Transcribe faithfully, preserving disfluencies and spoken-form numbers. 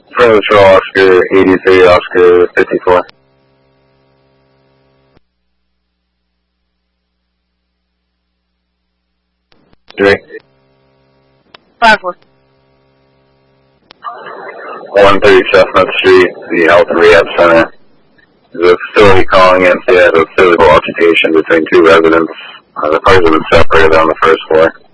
Further Patrol Oscar eighty-three, Oscar fifty-four. Three. Five four. one thirty Chestnut Street, the Health and Rehab Center. The facility calling in, so you had a physical altercation between two residents. Uh, the parties have been separated on the first floor.